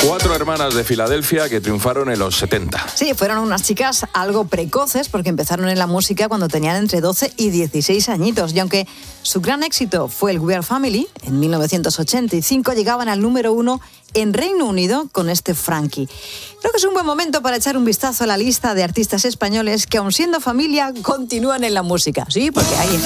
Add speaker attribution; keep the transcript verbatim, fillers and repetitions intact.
Speaker 1: Cuatro hermanas de Filadelfia que triunfaron en los setenta.
Speaker 2: Sí, fueron unas chicas algo precoces porque empezaron en la música cuando tenían entre doce y dieciséis añitos. Y aunque su gran éxito fue el We Are Family, en mil novecientos ochenta y cinco llegaban al número uno en Reino Unido con este Frankie. Creo que es un buen momento para echar un vistazo a la lista de artistas españoles que, aun siendo familia, continúan en la música. Sí, porque hay...